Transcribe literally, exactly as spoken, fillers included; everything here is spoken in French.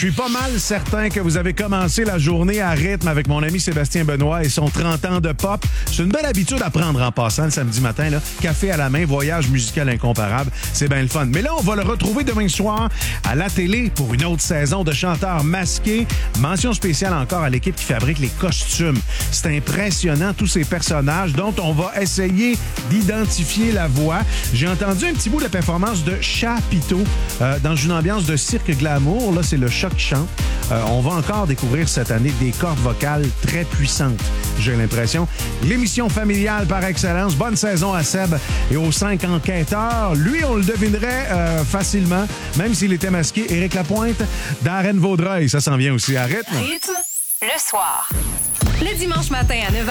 suis pas mal certain que vous avez commencé la journée à rythme avec mon ami Sébastien Benoît et son trente ans de pop. C'est une belle habitude à prendre en passant le samedi matin. Là. Café à la main, voyage musical incomparable. C'est bien le fun. Mais là, on va le retrouver demain soir à la télé pour une autre saison de chanteurs masqués. Mention spéciale encore à l'équipe qui fabrique les costumes. C'est impressionnant, tous ces personnages dont on va essayer d'identifier la voix. J'ai entendu un petit bout de performance de Chapiteau euh, dans une ambiance de cirque glamour. Là, c'est le chat qui chante. Euh, on va encore découvrir cette année des cordes vocales très puissantes, j'ai l'impression. L'émission familiale par excellence. Bonne saison à Seb et aux cinq enquêteurs. Lui, on le devinerait euh, facilement, même s'il était masqué. Éric Lapointe, Darren Vaudreuil, ça s'en vient aussi à rythme. Rythme, le soir. Le dimanche matin à neuf